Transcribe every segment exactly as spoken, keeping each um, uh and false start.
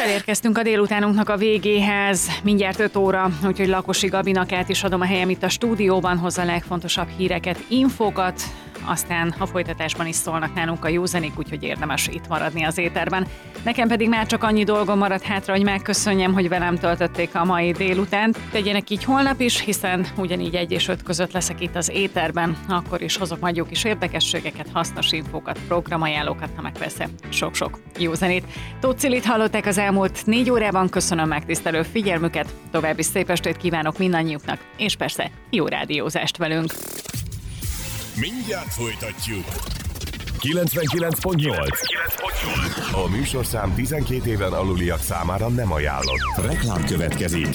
elérkeztünk a délutánunknak a végéhez, mindjárt öt óra, úgyhogy Lakosi Gabinak át is adom a helyem itt a stúdióban, hozza a legfontosabb híreket, infókat, aztán a folytatásban is szólnak nálunk a józanik, úgyhogy érdemes itt maradni az éterben. Nekem pedig már csak annyi dolgom maradt hátra, hogy megköszönjem, hogy velem töltötték a mai délutánt. Tegyenek így holnap is, hiszen ugyanígy egy és öt között leszek itt az éterben, akkor is hozok majd jó kis érdekességeket, hasznos infókat, programajánlókat, na meg persze sok-sok jó zenét. Tóth Cilit hallották az elmúlt négy órában, köszönöm megtisztelő figyelmüket, további szép estét kívánok mindannyiuknak, és persze jó rádiózást velünk! Mindjárt folytatjuk. kilencvenkilenc pont nyolc. A műsorszám tizenkét éven aluliak számára nem ajánlott. Reklám következik.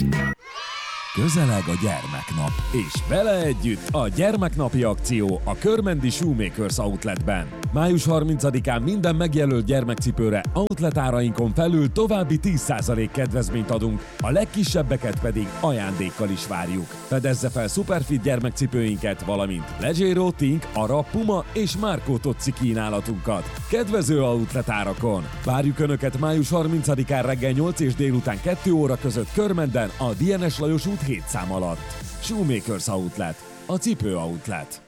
Közeleg a gyermeknap, és vele együtt a gyermeknapi akció a Körmendi Shoemakers Outletben. május harmincadikán minden megjelölt gyermekcipőre outlet árainkon felül további tíz százalék kedvezményt adunk, a legkisebbeket pedig ajándékkal is várjuk. Fedezze fel Superfit gyermekcipőinket, valamint Leggero, Tink, Ara, Puma és Marco Tocci kínálatunkat. Kedvező outlet árakon. Várjuk Önöket május harmincadikán reggel nyolc és délután kettő óra között Körmenden a dé en es Lajos út hét szám alatt. Shoemakers Outlet, a cipő outlet.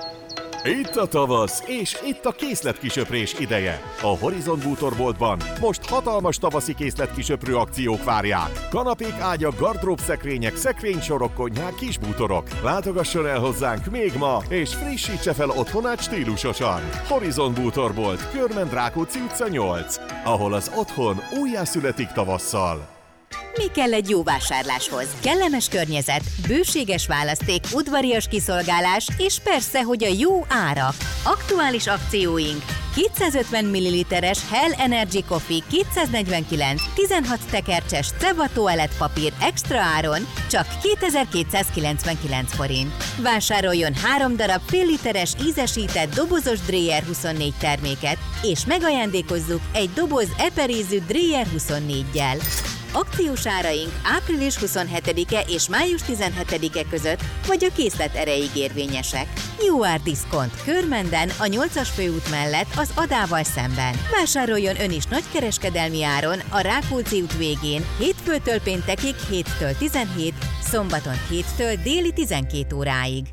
Itt a tavasz, és itt a készletkisöprés ideje. A Horizon bútorboltban most hatalmas tavaszi készletkisöprő akciók várják. Kanapék, ágyak, gardróbszekrények, szekrénysorok, konyhák, kisbútorok. Látogasson el hozzánk még ma, és frissítse fel otthonát stílusosan. Horizon bútorbolt, Körmend Rákóczi utca nyolc, ahol az otthon újjászületik tavasszal. Mi kell egy jó vásárláshoz? Kellemes környezet, bőséges választék, udvarias kiszolgálás, és persze, hogy a jó árak. Aktuális akcióink: kétszázötven milliliteres Hell Energy Coffee kétszáznegyvenkilenc tizenhat tekercses Ceva toalettpapír extra áron csak kétezer-kétszázkilencvenkilenc forint. Vásároljon három darab fél literes ízesített dobozos Dreyer huszonnégy terméket, és megajándékozzuk egy doboz eperézű Dreyer huszonnégyel. Akciós áraink április huszonhetedike és május tizenhetedike között, vagy a készlet erejéig érvényesek. Jó ár diszkont Körmenden, a nyolcas főút mellett az Adával szemben. Vásároljon ön is nagykereskedelmi áron a Rákóczi út végén, hétfőtől péntekig héttől tizenhét, szombaton héttől déli tizenkét óráig.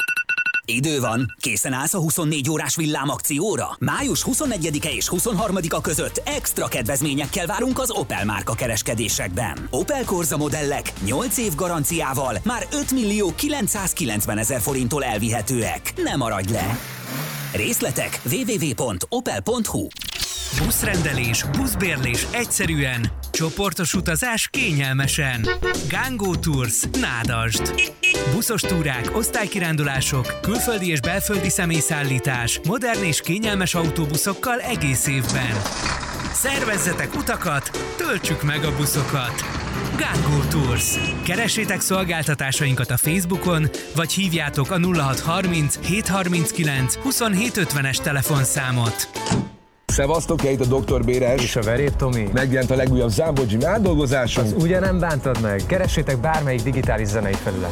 Idő van, készen állsz a huszonnégy órás villámakcióra? május huszonegyedike és huszonharmadika között extra kedvezményekkel várunk az Opel márka kereskedésekben. Opel Corsa modellek nyolc év garanciával már ötmillió kilencszázkilencvenezer forinttól elvihetőek. Ne maradj le! Részletek double-u double-u double-u pont opel pont hu. Buszrendelés, buszbérlés egyszerűen, csoportos utazás kényelmesen. Gangó Tours, Nádasd. Buszos túrák, osztálykirándulások, külföldi és belföldi személyszállítás, modern és kényelmes autóbuszokkal egész évben. Szervezzetek utakat, töltsük meg a buszokat. Gangó Tours. Keressétek szolgáltatásainkat a Facebookon, vagy hívjátok a nulla hat harminc hétszázharminckilenc huszonhét ötvenes telefonszámot. Szevasztok, itt a doktor Béres. És a Verét Tomi. Megjelent a legújabb Zámbó Jim átdolgozásunk. Az ugye nem bántad meg. Keressétek bármelyik digitális zenei felületen.